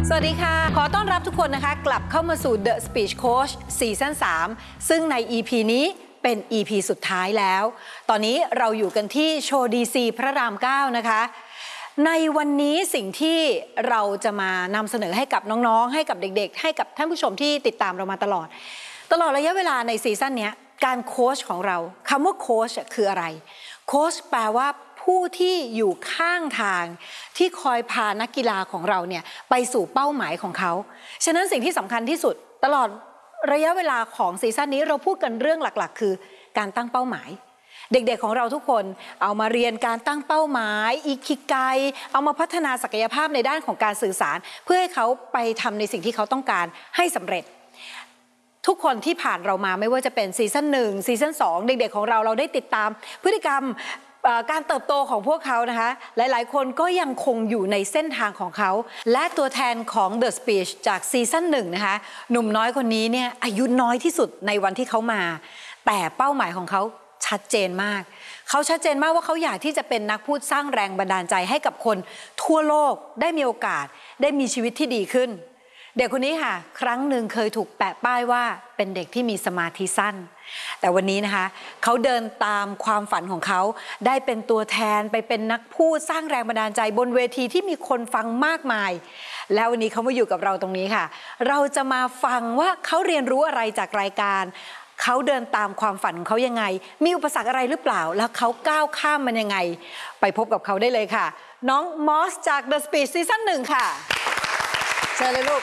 สวัสดีค่ะขอต้อนรับทุกคนนะคะกลับเข้ามาสู่ The Speech Coach ซีซั่น 3ซึ่งใน EP นี้เป็น EP สุดท้ายแล้วตอนนี้เราอยู่กันที่โชว์ DC พระราม 9 นะคะในวันนี้สิ่งที่เราจะมานำเสนอให้กับน้องๆให้กับเด็กๆให้กับท่านผู้ชมที่ติดตามเรามาตลอดระยะเวลาในซีซั่นนี้การโค้ชของเราคำว่าโค้ชคืออะไรโค้ชแปลว่าผู้ที่อยู่ข้างทางที่คอยพานักกีฬาของเราเนี่ยไปสู่เป้าหมายของเขาฉะนั้นสิ่งที่สำคัญที่สุดตลอดระยะเวลาของซีซั่นนี้เราพูดกันเรื่องหลักๆคือการตั้งเป้าหมายเด็กๆของเราทุกคนเอามาเรียนการตั้งเป้าหมายอิคิไกเอามาพัฒนาศักยภาพในด้านของการสื่อสารเพื่อให้เขาไปทำในสิ่งที่เขาต้องการให้สำเร็จทุกคนที่ผ่านเรามาไม่ว่าจะเป็นซีซั่น 1ซีซั่น 2เด็กๆของเราได้ติดตามพฤติกรรมการเติบโตของพวกเขานะคะหลายๆคนก็ยังคงอยู่ในเส้นทางของเขาและตัวแทนของ The Speech จากซีซั่น 1นะคะหนุ่มน้อยคนนี้เนี่ยอายุน้อยที่สุดในวันที่เขามาแต่เป้าหมายของเขาชัดเจนมากเขาชัดเจนมากว่าเขาอยากที่จะเป็นนักพูดสร้างแรงบันดาลใจให้กับคนทั่วโลกได้มีโอกาสได้มีชีวิตที่ดีขึ้นเด็กคนนี้ค่ะครั้งหนึ่งเคยถูกแปะป้ายว่าเป็นเด็กที่มีสมาธิสั้นแต่วันนี้นะคะเขาเดินตามความฝันของเขาได้เป็นตัวแทนไปเป็นนักพูดสร้างแรงบันดาลใจบนเวทีที่มีคนฟังมากมายแล้ววันนี้เขามาอยู่กับเราตรงนี้ค่ะเราจะมาฟังว่าเขาเรียนรู้อะไรจากรายการเขาเดินตามความฝันของเขายังไงมีอุปสรรคอะไรหรือเปล่าแล้วเขาก้าวข้ามมันยังไงไปพบกับเขาได้เลยค่ะน้องมอสจาก The Speech ซีซั่น 1ค่ะเชิญเลยลูก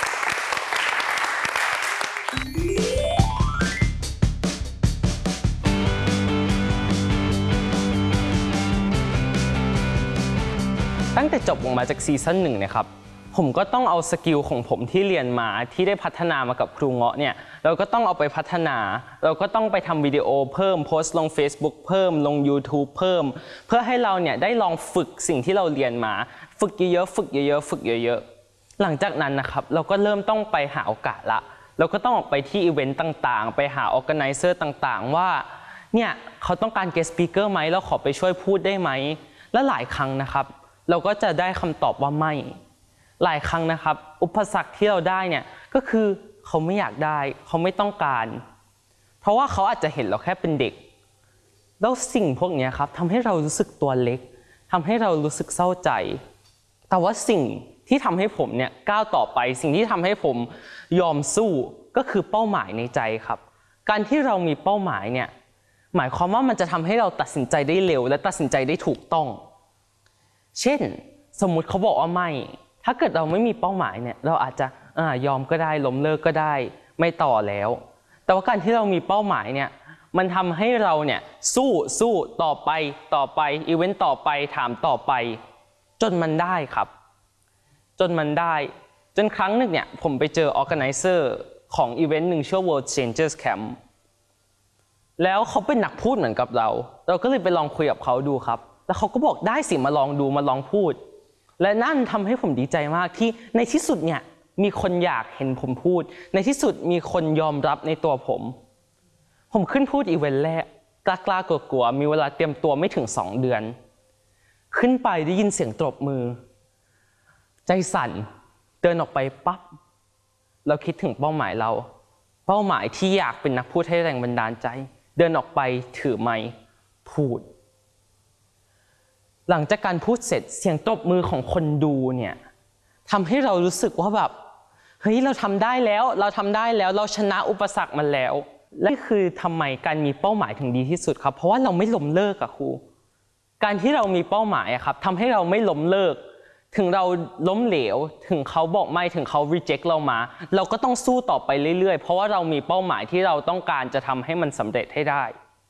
ตั้งแต่จบออกมาจากซีซั่น 1นะครับผมก็ต้องเอาสกิลของผมที่เรียนมาที่ได้พัฒนามากับครูเงาะเนี่ยเราก็ต้องเอาไปพัฒนาเราก็ต้องไปทำวิดีโอเพิ่มโพสต์ลง Facebook เพิ่มลง YouTube เพิ่มเพื่อให้เราเนี่ยได้ลองฝึกสิ่งที่เราเรียนมาฝึกเยอะๆฝึกเยอะๆฝึกเยอะๆหลังจากนั้นนะครับเราก็เริ่มต้องไปหาโอกาสละเราก็ต้องออกไปที่อีเวนต์ต่างๆไปหา organizer ต่างๆว่าเนี่ยเขาต้องการ guest speaker ไหมเราขอไปช่วยพูดได้ไหมและหลายครั้งนะครับเราก็จะได้คำตอบว่าไม่หลายครั้งนะครับอุปสรรคที่เราได้เนี่ยก็คือเขาไม่อยากได้เขาไม่ต้องการเพราะว่าเขาอาจจะเห็นเราแค่เป็นเด็กแล้วสิ่งพวกนี้ครับทำให้เรารู้สึกตัวเล็กทำให้เรารู้สึกเศร้าใจแต่ว่าสิ่งที่ทำให้ผมเนี่ยก้าวต่อไปสิ่งที่ทำให้ผมยอมสู้ก็คือเป้าหมายในใจครับการที่เรามีเป้าหมายเนี่ยหมายความว่ามันจะทำให้เราตัดสินใจได้เร็วและตัดสินใจได้ถูกต้องเช่นสมมุติเขาบอกว่าไม่ถ้าเกิดเราไม่มีเป้าหมายเนี่ยเราอาจจะยอมก็ได้ล้มเลิกก็ได้ไม่ต่อแล้วแต่ว่าการที่เรามีเป้าหมายเนี่ยมันทำให้เราเนี่ยสู้ต่อไปอีเวนต์ต่อไปถามต่อไปจนมันได้ครับจนมันได้จนครั้งหนึ่งเนี่ยผมไปเจอ organizer ของอีเวนต์หนึ่งชื่อ World Changers Camp แล้วเขาเป็นนักพูดเหมือนกับเราก็เลยไปลองคุยกับเขาดูครับแล้วเขาก็บอกได้สิมาลองดูมาลองพูดและนั่นทำให้ผมดีใจมากที่ในที่สุดเนี่ยมีคนอยากเห็นผมพูดในที่สุดมีคนยอมรับในตัวผมขึ้นพูดอีเวนต์แรกกล้ากลัวมีเวลาเตรียมตัวไม่ถึง2 เดือนขึ้นไปได้ยินเสียงตบมือใจสั่นเดินออกไปปั๊บเราคิดถึงเป้าหมายเราเป้าหมายที่อยากเป็นนักพูดให้แรงบันดาลใจเดินออกไปถือไมค์พูดหลังจากการพูดเสร็จเสียงตบมือของคนดูเนี่ยทำให้เรารู้สึกว่าแบบเฮ้ยเราทำได้แล้วเราชนะอุปสรรคมันแล้วและนี่คือทำไมการมีเป้าหมายถึงดีที่สุดครับเพราะว่าเราไม่ล้มเลิกอะครูการที่เรามีเป้าหมายอะครับทำให้เราไม่ล้มเลิกถึงเราล้มเหลวถึงเขาบอกไม่ถึงเขา reject เรามาเราก็ต้องสู้ต่อไปเรื่อยๆเพราะว่าเรามีเป้าหมายที่เราต้องการจะทำให้มันสำเร็จให้ได้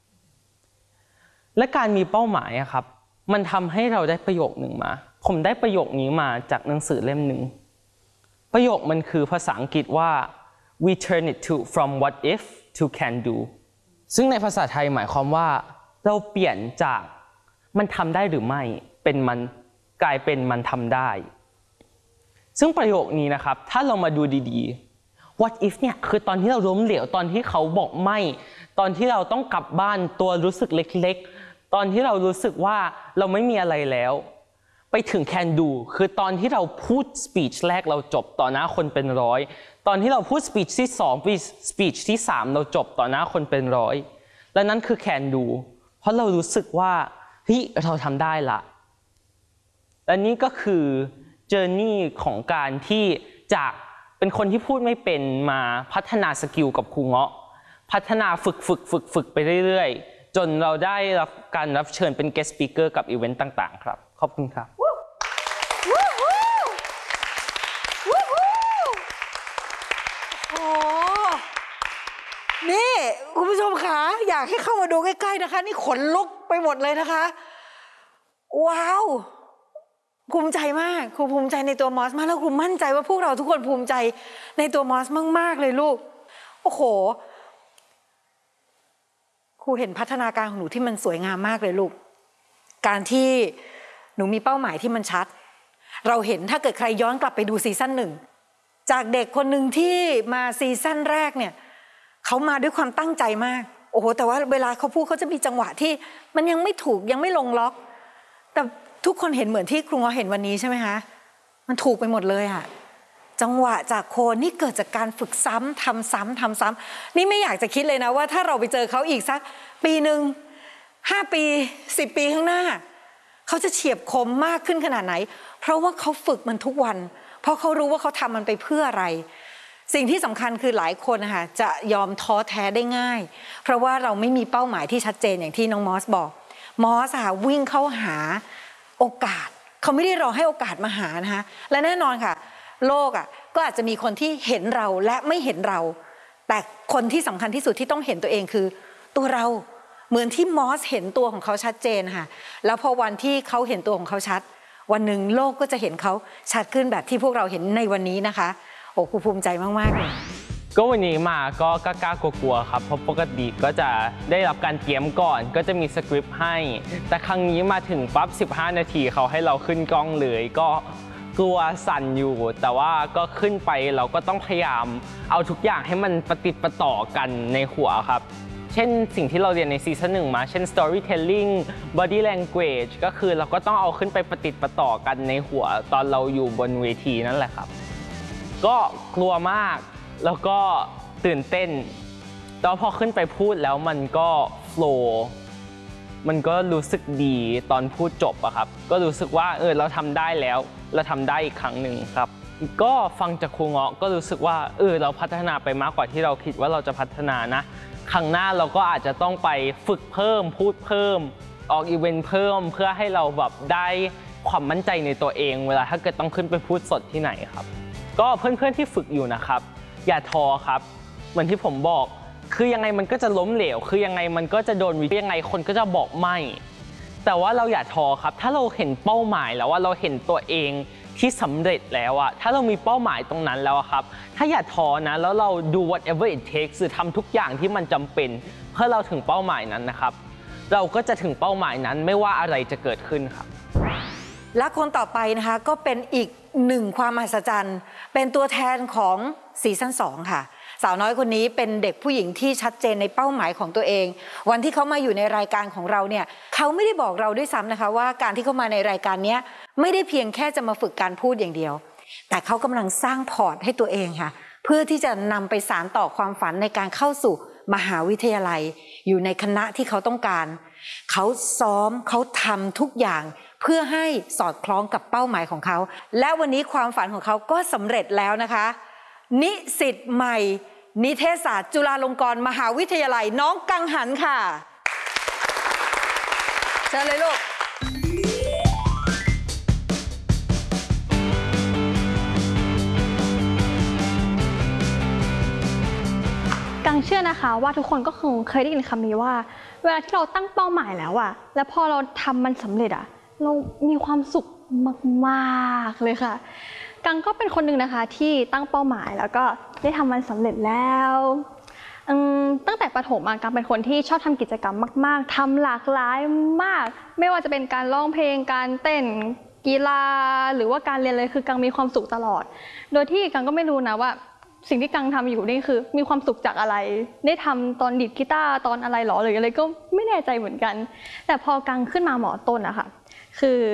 และการมีเป้าหมายอะครับมันทำให้เราได้ประโยคหนึ่งมาผมได้ประโยคนี้มาจากหนังสือเล่มหนึ่งประโยคมันคือภาษาอังกฤษว่า we turn it to from what if to can do ซึ่งในภาษาไทยหมายความว่าเราเปลี่ยนจากมันทำได้หรือไม่เป็นมันกลายเป็นมันทำได้ซึ่งประโยคนี้นะครับถ้าเรามาดูดีๆ what if เนี่ยคือตอนที่เราล้มเหลวตอนที่เขาบอกไม่ตอนที่เราต้องกลับบ้านตัวรู้สึกเล็กๆตอนที่เรารู้สึกว่าเราไม่มีอะไรแล้วไปถึง can do คือตอนที่เราพูด speech แรกเราจบต่อหน้าคนเป็นร้อยตอนที่เราพูด speech ที่2 speech ที่3เราจบต่อหน้าคนเป็นร้อยและนั่นคือ can do เพราะเรารู้สึกว่าเฮ้ยเราทำได้ละและนี่ก็คือ journey ของการที่จากเป็นคนที่พูดไม่เป็นมาพัฒนาสกิลกับครูเงาะพัฒนาฝึกไปเรื่อยๆจนเราได้รับการรับเชิญเป็น guest speaker กับอีเวนต์ต่างๆครับขอบคุณครับนี่คุณผู้ชมคะอยากให้เข้ามาดูใกล้ๆนะคะนี่ขนลุกไปหมดเลยนะคะว้าวภูมิใจมากครูภูมิใจในตัวมอสมากแล้วครูมั่นใจว่าพวกเราทุกคนภูมิใจในตัวมอสมากๆเลยลูกโอ้โหครูเห็นพัฒนาการของหนูที่มันสวยงามมากเลยลูกการที่หนูมีเป้าหมายที่มันชัดเราเห็นถ้าเกิดใครย้อนกลับไปดูซีซั่น1จากเด็กคนหนึ่งที่มาซีซั่นแรกเนี่ยเขามาด้วยความตั้งใจมากโอ้โหแต่ว่าเวลาเขาพูดเขาจะมีจังหวะที่มันยังไม่ถูกยังไม่ลงล็อกแต่ทุกคนเห็นเหมือนที่ครูเงาะเห็นวันนี้ใช่ไหมคะมันถูกไปหมดเลยอะจังหวะจากโคนนี่เกิดจากการฝึกซ้ำทำซ้ำนี่ไม่อยากจะคิดเลยนะว่าถ้าเราไปเจอเขาอีกสักปีหนึ่ง5 ปี10 ปีข้างหน้าเขาจะเฉียบคมมากขึ้นขนาดไหนเพราะว่าเขาฝึกมันทุกวันเพราะเขารู้ว่าเขาทำมันไปเพื่ออะไรสิ่งที่สำคัญคือหลายคนนะคะจะยอมท้อแท้ได้ง่ายเพราะว่าเราไม่มีเป้าหมายที่ชัดเจนอย่างที่น้องมอสบอกมอสค่ะวิ่งเข้าหาโอกาสเขาไม่ได้รอให้โอกาสมาหานะคะและแน่นอนค่ะโลกอ่ะก็อาจจะมีคนที่เห็นเราและไม่เห็นเราแต่คนที่สำคัญที่สุดที่ต้องเห็นตัวเองคือตัวเราเหมือนที่มอสเห็นตัวของเขาชัดเจนค่ะแล้วพอวันที่เขาเห็นตัวของเขาชัดวันหนึ่งโลกก็จะเห็นเขาชัดขึ้นแบบที่พวกเราเห็นในวันนี้นะคะโอ้ครูภูมิใจมากๆเลยก็วันนี้มาก็กล้ากลัวๆครับเพราะปกติก็จะได้รับการเตรียมก่อนก็จะมีสคริปต์ให้แต่ครั้งนี้มาถึงปั๊บ15 นาทีเขาให้เราขึ้นกล้องเลยก็กลัวสั่นอยู่แต่ว่าก็ขึ้นไปเราก็ต้องพยายามเอาทุกอย่างให้มันประติดประต่อกันในหัวครับเช่นสิ่งที่เราเรียนในซีซั่น1มาเช่น storytelling body language ก็คือเราก็ต้องเอาขึ้นไปประติดประต่อกันในหัวตอนเราอยู่บนเวทีนั่นแหละครับก็กลัวมากแล้วก็ตื่นเต้นแต่พอขึ้นไปพูดแล้วมันก็โฟลว์มันก็รู้สึกดีตอนพูดจบอะครับก็รู้สึกว่าเราทำได้แล้วเราทำได้อีกครั้งหนึ่งครับก็ฟังจากครูเงาะก็รู้สึกว่าเราพัฒนาไปมากกว่าที่เราคิดว่าเราจะพัฒนานะครั้งหน้าเราก็อาจจะต้องไปฝึกเพิ่มพูดเพิ่มออกอีเวนต์เพิ่มเพื่อให้เราแบบได้ความมั่นใจในตัวเองเวลาถ้าเกิดต้องขึ้นไปพูดสดที่ไหนครับก็เพื่อนๆที่ฝึกอยู่นะครับอย่าท้อครับเหมือนที่ผมบอกคือยังไงมันก็จะล้มเหลวคือยังไงมันก็จะโดนยังไงคนก็จะบอกไม่แต่ว่าเราอย่าท้อครับถ้าเราเห็นเป้าหมายแล้วว่าเราเห็นตัวเองที่สำเร็จแล้วอะถ้าเรามีเป้าหมายตรงนั้นแล้วครับถ้าอย่าท้อนะแล้วเราดู whatever it takes คือทำทุกอย่างที่มันจำเป็นเพื่อเราถึงเป้าหมายนั้นนะครับเราก็จะถึงเป้าหมายนั้นไม่ว่าอะไรจะเกิดขึ้นครับและคนต่อไปนะคะก็เป็นอีกหนึ่งความมหัศจรรย์เป็นตัวแทนของซีซั่น2ค่ะสาวน้อยคนนี้เป็นเด็กผู้หญิงที่ชัดเจนในเป้าหมายของตัวเองวันที่เขามาอยู่ในรายการของเราเนี่ยเขาไม่ได้บอกเราด้วยซ้ำนะคะว่าการที่เขามาในรายการนี้ไม่ได้เพียงแค่จะมาฝึกการพูดอย่างเดียวแต่เขากำลังสร้างพอร์ตให้ตัวเองค่ะเพื่อที่จะนำไปสานต่อความฝันในการเข้าสู่มหาวิทยาลัยอยู่ในคณะที่เขาต้องการเขาซ้อมเขาทำทุกอย่างเพื่อให้สอดคล้องกับเป้าหมายของเขาและวันนี้ความฝันของเขาก็สำเร็จแล้วนะคะนิสิตใหม่นิเทศศาสตร์จุฬาลงกรณ์มหาวิทยาลัยน้องกังหันค่ะเชิญเลยลูกกังเชื่อนะคะว่าทุกคนก็คงเคยได้ยินคำนี้ว่าเวลาที่เราตั้งเป้าหมายแล้วอะแล้วพอเราทำมันสำเร็จอะเรามีความสุขมากๆเลยค่ะกังก็เป็นคนหนึ่งนะคะที่ตั้งเป้าหมายแล้วก็ได้ทำมันสำเร็จแล้วตั้งแต่ประถมกังเป็นคนที่ชอบทำกิจกรรมมากๆทำหลากหลายมากไม่ว่าจะเป็นการร้องเพลงการเต้นกีฬาหรือว่าการเรียนเลยคือกังมีความสุขตลอดโดยที่กังก็ไม่รู้นะว่าสิ่งที่กังทำอยู่นี่คือมีความสุขจากอะไรได้ทำตอนดีดกีตาร์ตอนอะไรหรอหรืออะไรก็ไม่แน่ใจเหมือนกันแต่พอกังขึ้นมาหมอต้นอะค่ะคือ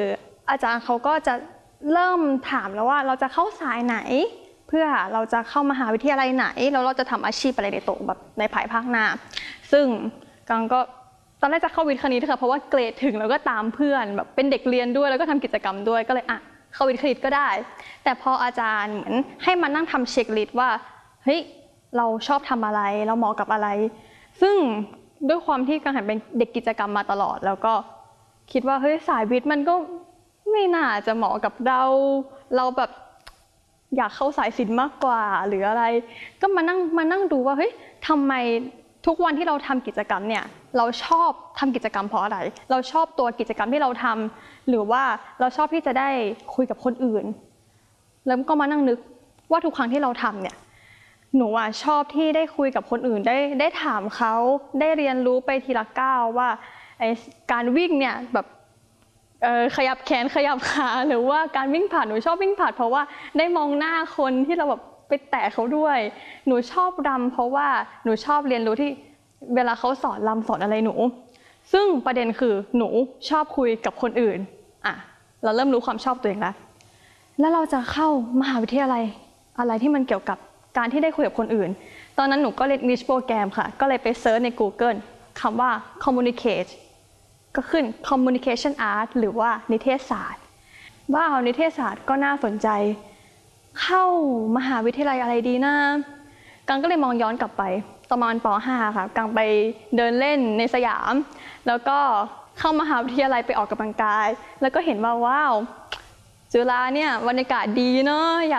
อาจารย์เขาก็จะเริ่มถามแล้วว่าเราจะเข้าสายไหนเพื่อเราจะเข้ามหาวิทยาลัยไหนแล้วเราจะทำอาชีพอะไรในโตแบบในภายภาคหน้าซึ่งกังก็ตอนแรกจะเข้าวิทย์คณิตค่ะเพราะว่าเกรดถึงแล้วก็ตามเพื่อนแบบเป็นเด็กเรียนด้วยแล้วก็ทำกิจกรรมด้วยก็เลยเข้าวิทย์คณิตก็ได้แต่พออาจารย์เหมือนให้มานั่งทำเช็คลิสต์ว่าเฮ้ยเราชอบทำอะไรเราเหมาะกับอะไรซึ่งด้วยความที่กังหันเป็นเด็กกิจกรรมมาตลอดแล้วก็คิดว่าเฮ้ยสายวิทย์มันก็ไม่น่าจะเหมาะกับเราแบบอยากเข้าสายศิลป์มากกว่าหรืออะไรก็มานั่งดูว่าเฮ้ยทำไมทุกวันที่เราทำกิจกรรมเนี่ยเราชอบทำกิจกรรมเพราะอะไรเราชอบตัวกิจกรรมที่เราทำหรือว่าเราชอบที่จะได้คุยกับคนอื่นแล้วก็มานั่งนึกว่าทุกครั้งที่เราทำเนี่ยหนูชอบที่ได้คุยกับคนอื่นได้ถามเขาได้เรียนรู้ไปทีละก้าวว่าการวิ่งเนี่ยแบบขยับแขนขยับขาหรือว่าการวิ่งผ่านหนูชอบวิ่งผ่านเพราะว่าได้มองหน้าคนที่เราแบบไปแตะเขาด้วยหนูชอบรำเพราะว่าหนูชอบเรียนรู้ที่เวลาเขาสอนรำสอนอะไรหนูซึ่งประเด็นคือหนูชอบคุยกับคนอื่นเราเริ่มรู้ความชอบตัวเองแล้วเราจะเข้ามหาวิทยาลัยอะไรที่มันเกี่ยวกับการที่ได้คุยกับคนอื่นตอนนั้นหนูก็เรียน English Program ค่ะก็เลยไปเซิร์ชใน Google คำว่า communicate ก็ขึ้น communication art หรือว่านิเทศศาสตร์ว่านิเทศศาสตร์ก็น่าสนใจเข้ามหาวิทยาลัยอะไรดีนะกังก็เลยมองย้อนกลับไปประมาณป .5 ค่ะกังไปเดินเล่นในสยามแล้วก็เข้ามหาวิทยาลัยไปออกกำลังกายแล้วก็เห็นว่าว้าวจุฬาเนี่ยบรรยากาศดีเนาะ